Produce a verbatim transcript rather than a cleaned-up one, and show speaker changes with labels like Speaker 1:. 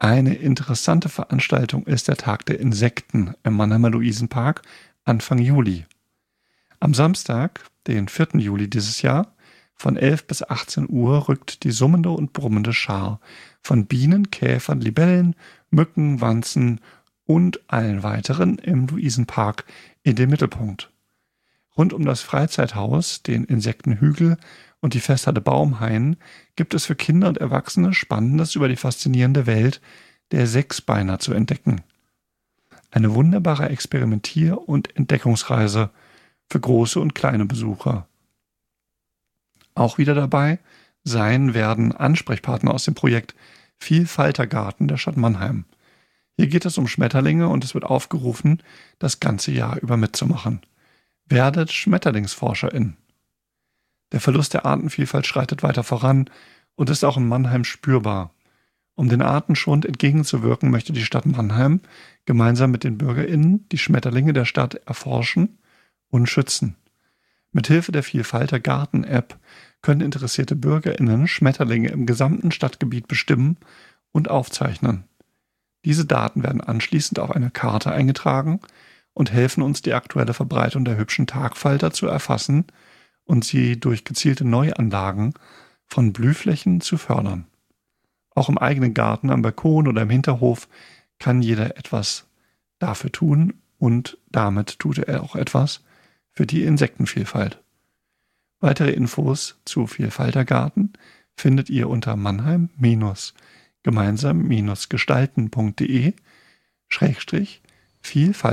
Speaker 1: Eine interessante Veranstaltung ist der Tag der Insekten im Mannheimer Luisenpark Anfang Juli. Am Samstag, den vierten Juli dieses Jahr, von elf bis achtzehn Uhr rückt die summende und brummende Schar von Bienen, Käfern, Libellen, Mücken, Wanzen und allen weiteren im Luisenpark in den Mittelpunkt. Rund um das Freizeithaus, den Insektenhügel und die Festhalle Baumhain gibt es für Kinder und Erwachsene Spannendes über die faszinierende Welt der Sechsbeiner zu entdecken. Eine wunderbare Experimentier- und Entdeckungsreise für große und kleine Besucher. Auch wieder dabei sein werden Ansprechpartner aus dem Projekt Vielfaltergarten der Stadt Mannheim. Hier geht es um Schmetterlinge und es wird aufgerufen, das ganze Jahr über mitzumachen. Werdet SchmetterlingsforscherIn. Der Verlust der Artenvielfalt schreitet weiter voran und ist auch in Mannheim spürbar. Um den Artenschwund entgegenzuwirken, möchte die Stadt Mannheim gemeinsam mit den BürgerInnen die Schmetterlinge der Stadt erforschen und schützen. Mithilfe der Vielfalter-Garten-App können interessierte BürgerInnen Schmetterlinge im gesamten Stadtgebiet bestimmen und aufzeichnen. Diese Daten werden anschließend auf eine Karte eingetragen und helfen uns, die aktuelle Verbreitung der hübschen Tagfalter zu erfassen und sie durch gezielte Neuanlagen von Blühflächen zu fördern. Auch im eigenen Garten, am Balkon oder im Hinterhof kann jeder etwas dafür tun und damit tut er auch etwas für die Insektenvielfalt. Weitere Infos zu Vielfaltergarten findet ihr unter mannheim-gemeinsam-gestalten.de Schrägstrich Vielfalt